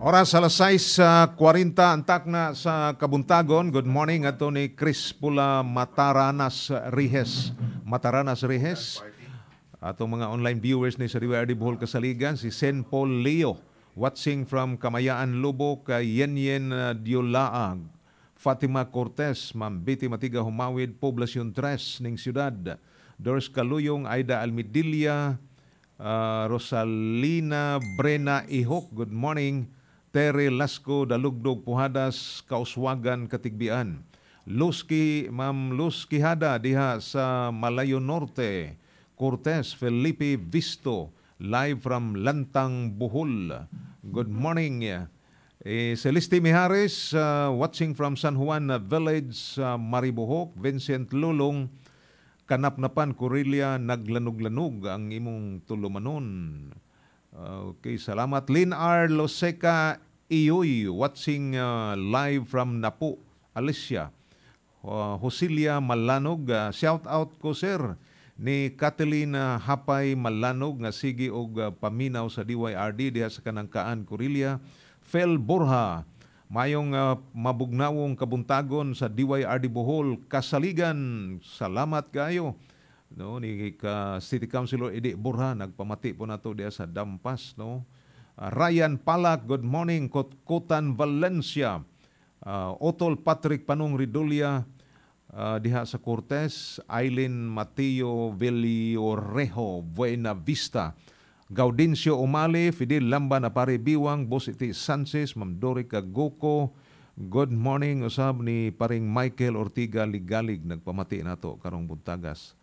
Oras alas 6:40 antak na sa Kabuntagon. Good morning ato ni Chris Pula Mataranas Rihes. Mataranas Rihes. Atong mga online viewers ni sa DYRD Bohol Kasaligan, si Sen Paul Leo watching from Kamayaan Lubok, Yenyen Diolaag, Fatima Cortez, Ma'am Betty Matiga Humawid, Poblacion 3 ning siyudad. Doris Kaluyong, Aida Almidilla, Rosalina Brena Ihok, good morning. Terry Lasco, Dalugdog, Puhadas, Kauswagan, Katigbian. Ma'am Luz Quijada diha sa Malayo Norte. Cortez, Felipe Visto, live from Lantang, Bohol. Good morning. Celeste Mijares, watching from San Juan Village, Maribohok. Vincent Lulong, Kanapnapan, Corelia, naglanog-lanog ang imong tulumanon. Okay, salamat. Lynn R. Loseca Iyoy, watching live from Napo, Alicia. Hosilia Malanog, shout out ko sir ni Kathleen Hapay Malanog nga sige og paminaw sa DYRD diha sa Kanangkaan, Corelia. Fel Borja, mayong mabugnawong kabuntagon sa DYRD Bohol Kasaligan. Salamat kayo. No, ni City Councilor Edi Borja nagpamati po nato diya sa Dampas, no. Ryan Palak, good morning. Kotan Valencia, Otol Patrick Panong Ridolia, diha sa Cortez. Aileen Mateo Villiorejo, Buena Vista. Gaudencio Umali, Fidel Lamba na pare Biwang, Boss Iti Sanchez, Ma'am Dorica Goko. Good morning usab ni paring Michael Ortiga Ligalig, nagpamati nato karong buntagas.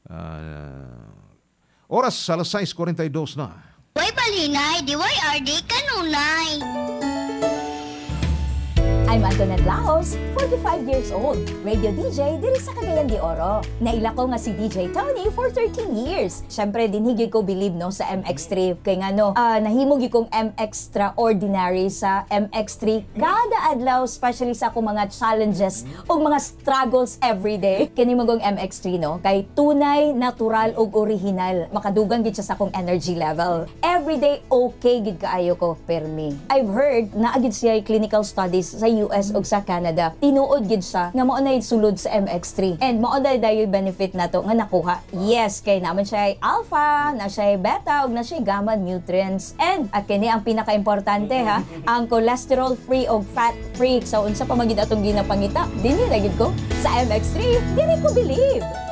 Oras alas 6:42 na. Way palinay, DYRD kanunay. I'm Antoinette Laos, 45 years old, radio DJ diri sa Cagayan de Oro. Naila ko nga si DJ Tony for 13 years. Syempre, dinhigid ko believe no sa MX3. Kay nga no, nahimog kong MXtraordinary sa MX3. Kada adlaw, especially sa akong mga challenges o mga struggles everyday. Kini mo kong MX3 no, kay tunay, natural ug original. Makadugang gid siya sa akong energy level. Everyday okay gid kaayo ko permi. I've heard na agid siya clinical studies sa US ug sa Canada. Tinuod gid siya nga mao nay sulod sa MX3. And mao dayo benefit nato nga nakuha. Yes, kay naman siya alpha, na siya beta ug na siya gamma nutrients. And kini ang pinaka-importante ha, ang cholesterol free ug fat free. So unsa pa magid atong ginapangita? Dinhi ra gid ko sa MX3. Dili ko believe.